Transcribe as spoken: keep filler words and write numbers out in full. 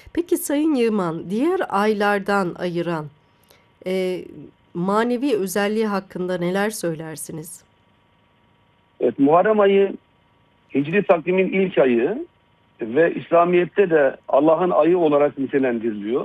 Peki Sayın Yığman, diğer aylardan ayıran e, manevi özelliği hakkında neler söylersiniz? Evet, Muharrem ayı Hicri takvimin ilk ayı ve İslamiyet'te de Allah'ın ayı olarak nitelendiriliyor.